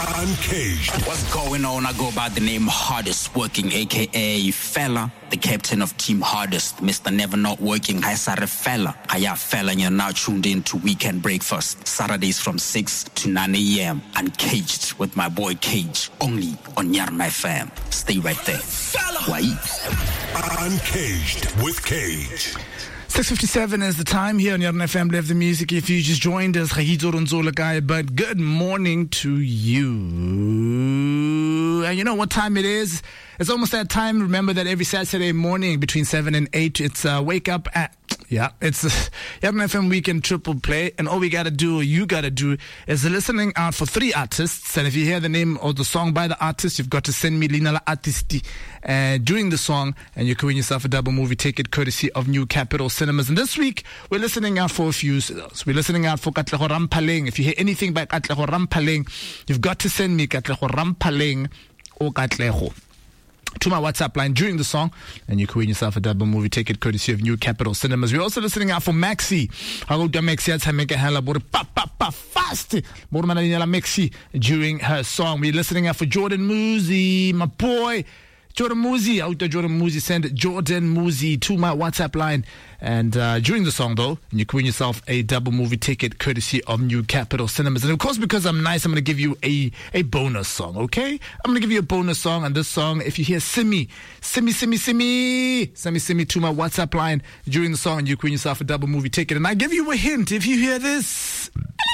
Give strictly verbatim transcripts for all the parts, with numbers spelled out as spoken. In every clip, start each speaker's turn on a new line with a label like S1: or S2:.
S1: Uncaged.
S2: What's going on? I go by the name Hardest Working, aka Fella, the captain of Team Hardest, Mister Never Not Working. Hi, Sarah Fella. Hiya, Fella, and you're now tuned in to Weekend Breakfast, Saturdays from six to nine a.m. Uncaged with my boy Cage, only on Yarna F M. Stay right there. Fella! Why?
S1: Uncaged with Cage.
S3: six fifty-seven is the time here on Yarna F M. Live the music. If you just joined us, but good morning to you. And you know what time it is? It's almost that time. Remember that every Saturday morning between seven and eight, it's uh, wake up at, yeah, it's uh, Yarna F M Weekend Triple Play. And all we got to do, or you got to do, is listening out for three artists. And if you hear the name or the song by the artist, you've got to send me Lina la Artisti uh, during the song, and you can win yourself a double movie ticket courtesy of New Capital Cinemas. And this week, we're listening out for a few. We're listening out for Katlego Rampaleng. If you hear anything by Katlego Rampaleng, you've got to send me Katlego Rampaleng or Katlego to my WhatsApp line during the song, and you can win yourself a double movie ticket courtesy of New Capital Cinemas. We're also listening out for Maxi. How do Maxi has make a hella pa pa pa fast Maxi during her song. We're listening out for Jordan Muzi, my boy. Jordan Muzi, out there, Jordan Muzi, send Jordan Muzi to my WhatsApp line. And uh, during the song, though, you can win yourself a double movie ticket courtesy of New Capital Cinemas. And of course, because I'm nice, I'm going to give you a, a bonus song, okay? I'm going to give you a bonus song. And this song, if you hear Simi, Simi, Simi, Simi, Simi, Simi to my WhatsApp line during the song, you can win yourself a double movie ticket. And I give you a hint, if you hear this,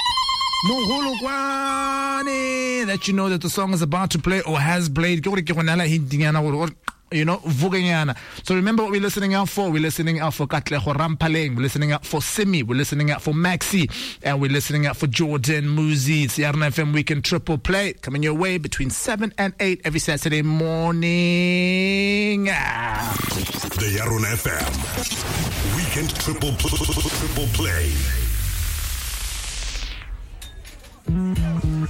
S3: that you know that the song is about to play or has played. You know, so remember what we're listening out for. We're listening out for Katlego Rampaleng. We're listening out for Simi. We're listening out for Maxi. And we're listening out for Jordan Muzi. It's Yarna F M Weekend Triple Play coming your way between seven and eight every Saturday morning. Ah.
S1: The Yarna F M Weekend Triple Triple Play.